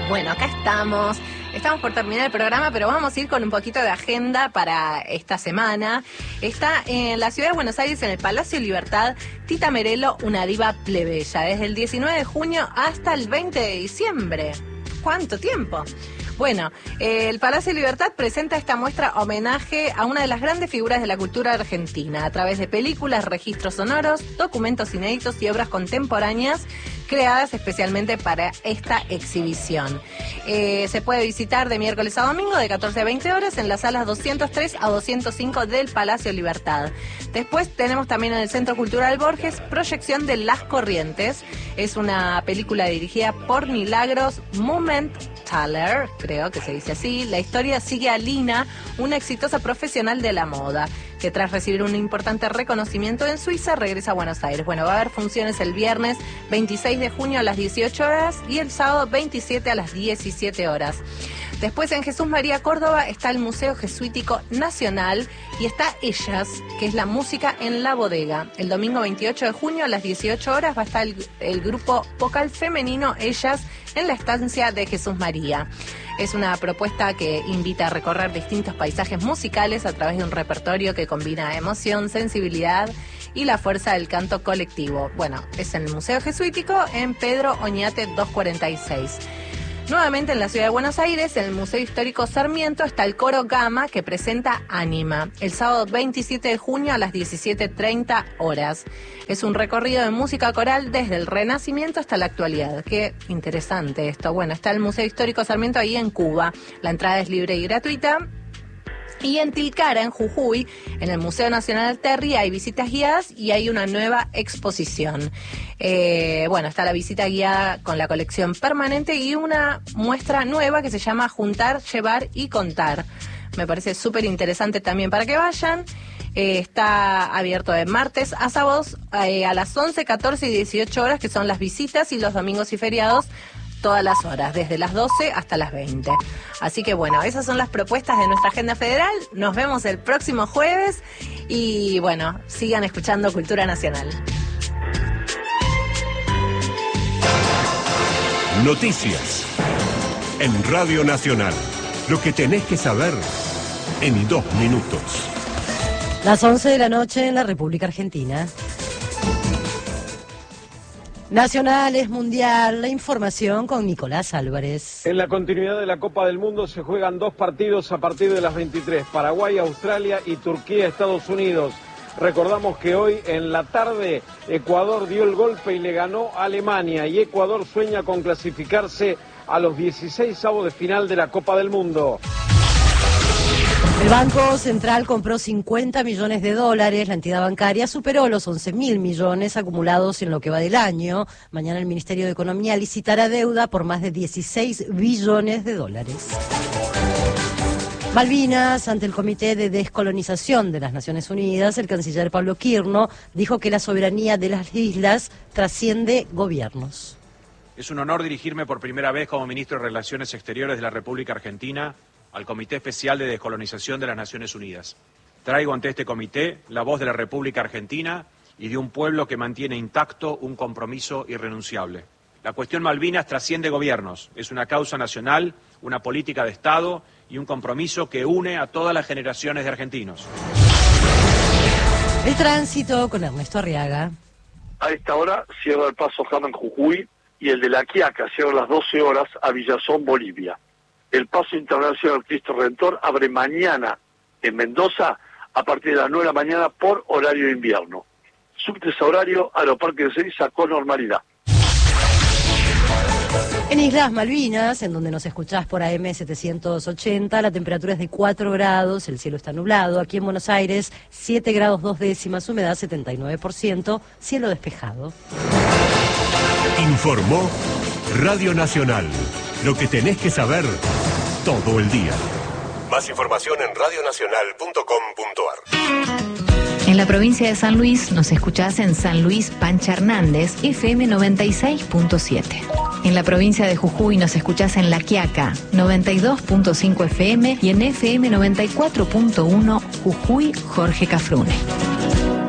Bueno, acá estamos. Estamos por terminar el programa, pero vamos a ir con un poquito de agenda para esta semana. Está en la ciudad de Buenos Aires, en el Palacio Libertad, Tita Merello, una diva plebeya, desde el 19 de junio hasta el 20 de diciembre. ¿Cuánto tiempo? Bueno, el Palacio Libertad presenta esta muestra homenaje a una de las grandes figuras de la cultura argentina, a través de películas, registros sonoros, documentos inéditos y obras contemporáneas creadas especialmente para esta exhibición. Se puede visitar de miércoles a domingo de 14 a 20 horas en las salas 203 a 205 del Palacio Libertad. Después tenemos también en el Centro Cultural Borges proyección de Las Corrientes. Es una película dirigida por Milagros Mumenthaler, creo que se dice así. La historia sigue a Lina, una exitosa profesional de la moda, que tras recibir un importante reconocimiento en Suiza regresa a Buenos Aires. Bueno, va a haber funciones el viernes 26 de junio a las 18 horas y el sábado 27 a las 17 horas. Después en Jesús María Córdoba está el Museo Jesuítico Nacional y está Ellas, que es la música en la bodega. El domingo 28 de junio a las 18 horas va a estar el grupo vocal femenino Ellas en la estancia de Jesús María. Es una propuesta que invita a recorrer distintos paisajes musicales a través de un repertorio que combina emoción, sensibilidad y la fuerza del canto colectivo. Bueno, es en el Museo Jesuítico en Pedro Oñate 246. Nuevamente en la ciudad de Buenos Aires, en el Museo Histórico Sarmiento, está el Coro Gama que presenta Ánima, el sábado 27 de junio a las 17:30 horas. Es un recorrido de música coral desde el Renacimiento hasta la actualidad. Qué interesante esto. Bueno, está el Museo Histórico Sarmiento ahí en Cuba. La entrada es libre y gratuita. Y en Tilcara, en Jujuy, en el Museo Nacional Terry, hay visitas guiadas y hay una nueva exposición. Bueno, está la visita guiada con la colección permanente y una muestra nueva que se llama Juntar, Llevar y Contar. Me parece súper interesante también para que vayan. Está abierto de martes a sábados a las 11, 14 y 18 horas, que son las visitas, y los domingos y feriados todas las horas, desde las 12 hasta las 20. Así que bueno, esas son las propuestas de nuestra agenda federal. Nos vemos el próximo jueves y bueno, sigan escuchando Cultura Nacional. Noticias en Radio Nacional. Lo que tenés que saber en 2 minutos. Las 11 de la noche en la República Argentina. Nacionales, Mundial, la información con Nicolás Álvarez. En la continuidad de la Copa del Mundo se juegan 2 partidos a partir de las 23. Paraguay, Australia y Turquía, Estados Unidos. Recordamos que hoy en la tarde Ecuador dio el golpe y le ganó a Alemania. Y Ecuador sueña con clasificarse a los 16avos de final de la Copa del Mundo. El Banco Central compró $50 millones. La entidad bancaria superó los 11.000 millones acumulados en lo que va del año. Mañana el Ministerio de Economía licitará deuda por más de $16 billones. Malvinas, ante el Comité de Descolonización de las Naciones Unidas, el canciller Pablo Quirno dijo que la soberanía de las islas trasciende gobiernos. Es un honor dirigirme por primera vez como ministro de Relaciones Exteriores de la República Argentina al Comité Especial de Descolonización de las Naciones Unidas. Traigo ante este comité la voz de la República Argentina y de un pueblo que mantiene intacto un compromiso irrenunciable. La cuestión Malvinas trasciende gobiernos, es una causa nacional, una política de Estado y un compromiso que une a todas las generaciones de argentinos. El tránsito con Ernesto Arriaga. A esta hora cierra el paso Jama en Jujuy y el de La Quiaca cierra a las 12 horas a Villazón, Bolivia. El paso internacional Cristo Redentor abre mañana en Mendoza a partir de las 9 de la mañana por horario de invierno. Subtes a horario Aeroparque de Ezeiza con normalidad. En Islas Malvinas, en donde nos escuchás por AM 780, la temperatura es de 4 grados, el cielo está nublado. Aquí en Buenos Aires, 7 grados 2 décimas, humedad 79%, cielo despejado. Informó Radio Nacional. Lo que tenés que saber todo el día. Más información en radionacional.com.ar. En la provincia de San Luis nos escuchás en San Luis Pancha Hernández, FM 96.7. En la provincia de Jujuy nos escuchás en La Quiaca, 92.5 FM y en FM 94.1 Jujuy Jorge Cafrune.